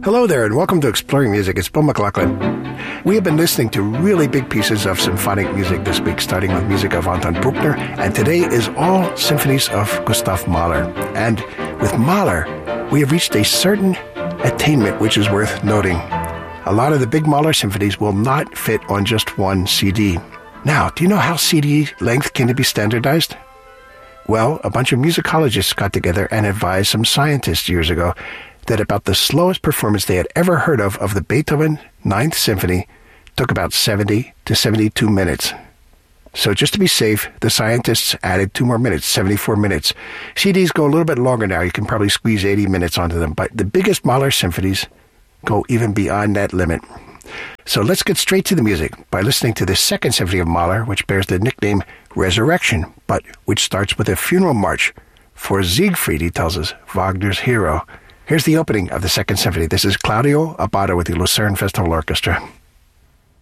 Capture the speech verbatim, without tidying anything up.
Hello there, and welcome to Exploring Music. It's Bill McLaughlin. We have been listening to really big pieces of symphonic music this week, starting with music of Anton Bruckner, and today is all symphonies of Gustav Mahler. And with Mahler, we have reached a certain attainment which is worth noting. A lot of the big Mahler symphonies will not fit on just one C D. Now, do you know how C D length can be standardized? Well, a bunch of musicologists got together and advised some scientists years ago that about the slowest performance they had ever heard of of the Beethoven Ninth Symphony took about seventy to seventy-two minutes. So just to be safe, the scientists added two more minutes, seventy-four minutes. C Ds go a little bit longer now. You can probably squeeze eighty minutes onto them, but the biggest Mahler symphonies go even beyond that limit. So let's get straight to the music by listening to the Second Symphony of Mahler, which bears the nickname Resurrection, but which starts with a funeral march for Siegfried, he tells us, Wagner's hero. Here's the opening of the Second Symphony. This is Claudio Abbado with the Lucerne Festival Orchestra.